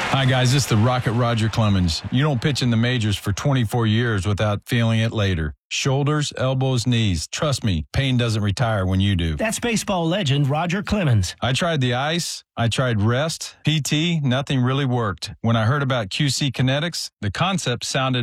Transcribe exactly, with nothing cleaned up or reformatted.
Hi, guys. This is the Rocket Roger Clemens. You don't pitch in the majors for twenty-four years without feeling it later. Shoulders, elbows, knees. Trust me, pain doesn't retire when you do. That's baseball legend Roger Clemens. I tried the ice. I tried rest, P T. Nothing really worked. When I heard about Q C Kinetics, the concept sounded